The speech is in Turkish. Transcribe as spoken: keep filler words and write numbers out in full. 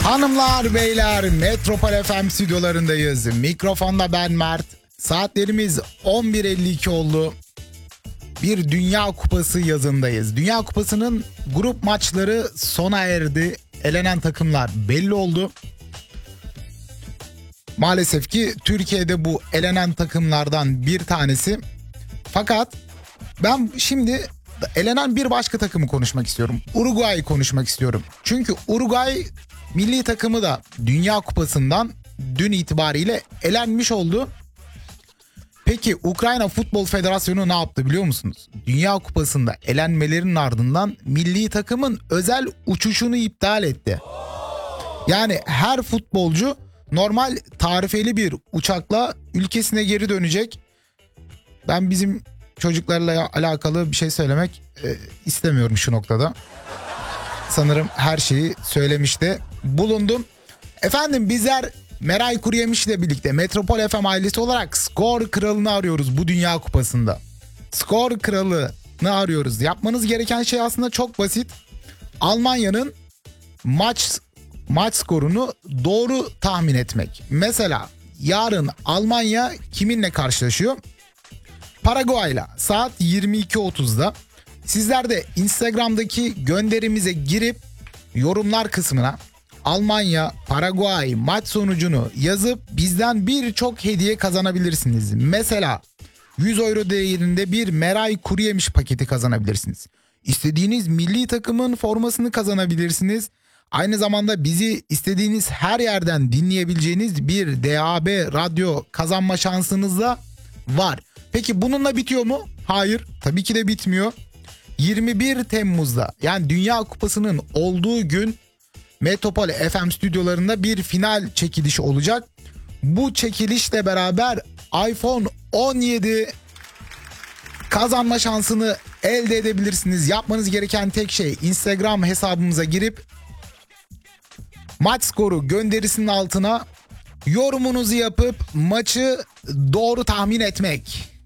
Hanımlar beyler, Metropol F M stüdyolarındayız. Mikrofonda ben Mert. Saatlerimiz on bir elli iki oldu. Bir Dünya Kupası yazındayız. Dünya Kupası'nın grup maçları sona erdi. Elenen takımlar belli oldu. Maalesef ki Türkiye'de bu elenen takımlardan bir tanesi. Fakat ben şimdi elenen bir başka takımı konuşmak istiyorum. Uruguay'ı konuşmak istiyorum. Çünkü Uruguay milli takımı da Dünya Kupası'ndan dün itibariyle elenmiş oldu. Peki Ukrayna Futbol Federasyonu ne yaptı biliyor musunuz? Dünya Kupası'nda elenmelerinin ardından milli takımın özel uçuşunu iptal etti. Yani her futbolcu normal tarifeli bir uçakla ülkesine geri dönecek. Ben bizim çocuklarla alakalı bir şey söylemek e, istemiyorum şu noktada. Sanırım her şeyi söylemişti. Bulundum. Efendim bizler Meray Kuruyemiş ile birlikte Metropol F M ailesi olarak skor kralını arıyoruz bu Dünya Kupası'nda. Skor kralını arıyoruz. Yapmanız gereken şey aslında çok basit. Almanya'nın maç maç skorunu doğru tahmin etmek. Mesela yarın Almanya kiminle karşılaşıyor? Paraguay'la saat yirmi iki otuzda. Sizler de Instagram'daki gönderimize girip yorumlar kısmına Almanya Paraguay maç sonucunu yazıp bizden birçok hediye kazanabilirsiniz. Mesela yüz euro değerinde bir Meray Kuruyemiş paketi kazanabilirsiniz. İstediğiniz milli takımın formasını kazanabilirsiniz. Aynı zamanda bizi istediğiniz her yerden dinleyebileceğiniz bir D A B radyo kazanma şansınız da var. Peki bununla bitiyor mu? Hayır, tabii ki de bitmiyor. yirmi bir Temmuz'da yani Dünya Kupası'nın olduğu gün Metropol F M stüdyolarında bir final çekilişi olacak. Bu çekilişle beraber iPhone on yedi kazanma şansını elde edebilirsiniz. Yapmanız gereken tek şey Instagram hesabımıza girip maç skoru gönderisinin altına yorumunuzu yapıp maçı doğru tahmin etmek.